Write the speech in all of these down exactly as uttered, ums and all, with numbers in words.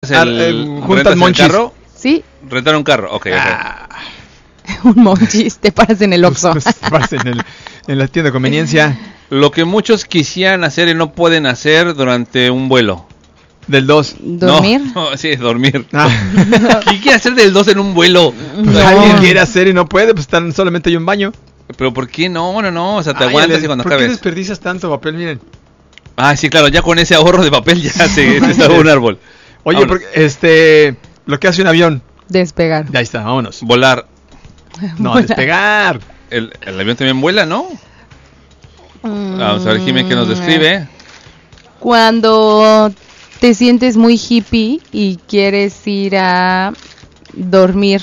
el, eh, rentas juntas el monchis. carro? Sí, Rentar un carro, ok, ok. Ah, un monchis, te paras en el Oxxo. pues, pues, vas en, el, en la tienda de conveniencia Lo que muchos quisieran hacer y no pueden hacer durante un vuelo. del dos. ¿Dormir? No, no, sí, dormir. Ah, ¿Quién quiere hacer del dos en un vuelo? alguien quiere hacer y no puede, pues tan, solamente hay un baño. Pero ¿por qué no? No, no, o sea, te Ay, aguantas Ale, y cuando ¿por qué acabes. desperdicias tanto papel? Miren. Ah, sí, claro, ya con ese ahorro de papel ya se, se está un árbol. Oye, Vámonos. porque, este, lo que hace un avión. Despegar. Ya está, vámonos. Volar. No, Volar. despegar. El, el avión también vuela, ¿no? Mm, Vamos a ver, Jimé, que nos describe. Cuando te sientes muy hippie y quieres ir a dormir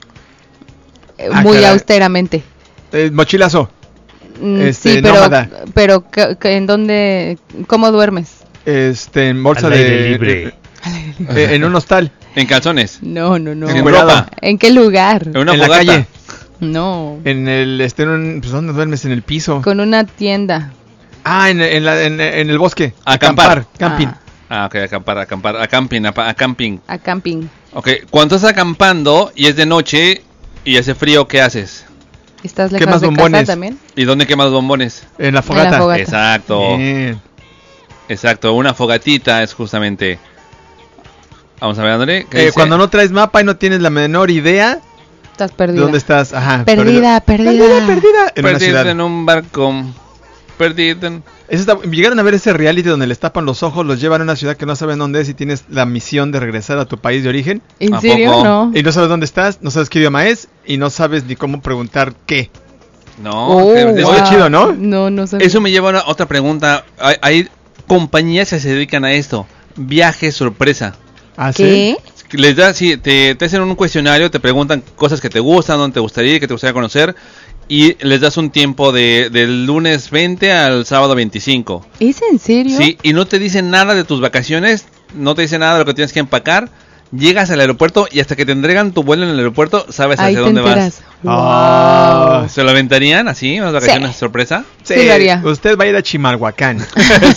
eh, Ah, muy caray. austeramente. Eh, mochilazo. Mm, Este, sí, pero, nómada. pero ¿qué- qué- ¿en dónde? ¿Cómo duermes? Este, en bolsa Al de. aire libre. eh, en un hostal. En calzones. No, no, no. Sin Encuerado. ropa. ¿En qué lugar? En una en la fogata. calle. No. En el. Este, en un, pues, ¿dónde duermes? En el piso. Con una tienda. Ah, en, en, la, en, en el bosque. Acampar. Camping. Ah, Ah, ok, acampar, acampar, a camping, a, a camping. a camping. Ok, cuando estás acampando y es de noche y hace frío, ¿qué haces? ¿Estás ¿Qué lejos más de bombones? casa también? ¿Y dónde quemas bombones? En la fogata. En la fogata. Exacto, Bien. exacto, una fogatita es justamente. Vamos a ver, André. ¿qué Eh, dice? cuando no traes mapa y no tienes la menor idea Estás de perdida. dónde estás. Ajá. Perdida, perdida. Perdida, perdida. En una Perdido ciudad. en un barco. Perdido en... Eso está- llegaron a ver ese reality donde les tapan los ojos, los llevan a una ciudad que no saben dónde es y tienes la misión de regresar a tu país de origen. ¿En ¿A serio? poco? No. Y no sabes dónde estás, no sabes qué idioma es y no sabes ni cómo preguntar qué. No, Oh, de- de- wow. Oye, chido, ¿no? No, no sabía. Eso me lleva a una- otra pregunta. Hay, hay compañías que se dedican a esto. Viajes sorpresa. ¿Ah, ¿Qué? Les da, sí, te, te hacen un cuestionario, te preguntan cosas que te gustan, dónde te gustaría ir, que te gustaría conocer, y les das un tiempo de del lunes veinte al sábado veinticinco. ¿Es en serio? Sí, y no te dicen nada de tus vacaciones, no te dicen nada de lo que tienes que empacar. Llegas al aeropuerto y hasta que te entregan tu vuelo en el aeropuerto, sabes Ahí hacia te dónde enteras. Ah. Wow. ¿Se lo aventarían así, unas vacaciones Sí. sorpresa? Sí, Sí, lo haría. usted va a ir a Chimalhuacán.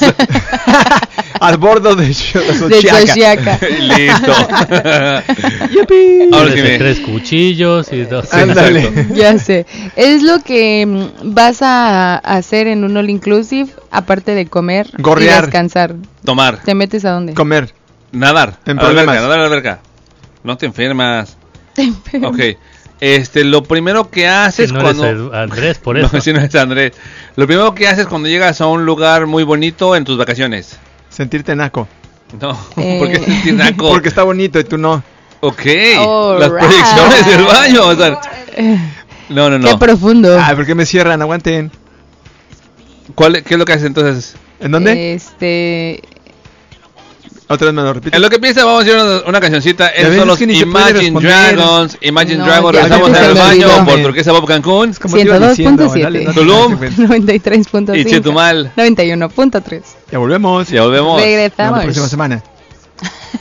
Al bordo de De Xochiaca. Xochiaca. Listo. ¡Yupi! Ahora sí Llévese me- tres cuchillos y dos. Ándale. Exacto. Ya sé. Es lo que mm, vas a hacer en un all inclusive, aparte de comer Gorrear. y descansar. Tomar, ¿Te metes a dónde? Comer. nadar, En a la alberca, problemas. nadar a la alberca. No te enfermas. Ok. Este, lo primero que haces Si no cuando... eres Andrés, por eso. No, si no es Andrés. Lo primero que haces cuando llegas a un lugar muy bonito en tus vacaciones. Sentirte naco. No, Eh. ¿por qué sentir naco? Porque está bonito y tú no. Ok, All las right. proyecciones del baño. O sea, no, no, Qué no. profundo. Ay, ¿por qué me cierran? Aguanten. ¿Cuál, ¿Qué es lo que haces entonces? ¿En dónde? Este, Otra vez me lo repito. En lo que piensa, vamos a ir a una, una cancioncita. Ya Estos ves, son los es que ni se puede Imagine responder. Dragons. Imagine No, Dragons. ya Regresamos se en el me baño olvidó. por Turquesa Bob Cancún. Es como te iba ciento dos diciendo, punto dale, siete. no te Tulum. das cuenta. noventa y tres punto Y cinco. Chetumal. noventa y uno punto tres. Ya volvemos. Ya volvemos. Nos vemos la Regresamos. próxima semana.